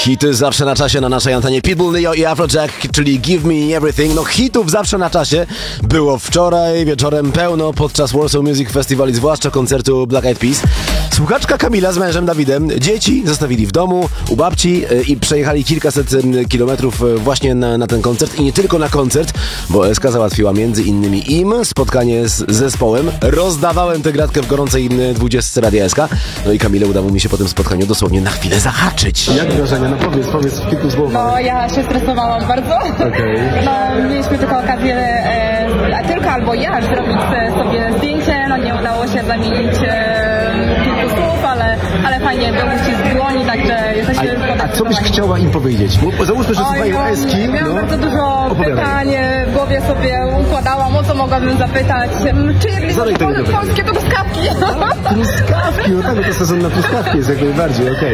Hity zawsze na czasie na naszej antenie. Pitbull, Neo i Afrojack, czyli Give Me Everything. No hitów zawsze na czasie było wczoraj wieczorem pełno podczas Warsaw Music Festival i zwłaszcza koncertu Black Eyed Peas. Słuchaczka Kamila z mężem Dawidem dzieci zostawili w domu u babci i przejechali kilkaset kilometrów właśnie na ten koncert i nie tylko na koncert, bo SK załatwiła między innymi im spotkanie z zespołem. Rozdawałem tę gratkę w gorącej 20 Radia SK. No i Kamile udało mi się po tym spotkaniu dosłownie na chwilę zahaczyć. Jak wrażenia? No powiedz w kilku słowach. No ja się stresowałam bardzo. Okay. No mieliśmy tylko okazję, tylko albo ja zrobić sobie zdjęcie, no nie udało się zamienić kilku słów, ale fajnie był uścisk dłoni, także jesteśmy... A co byś chciała im powiedzieć? Bo załóżmy, że słuchają Eski. Miałam bardzo dużo pytań, w głowie sobie układałam, o co mogłabym zapytać. Czy jedliście polskie to truskawki? Truskawki, no tak, to sezon na truskawki jest jak najbardziej, okej.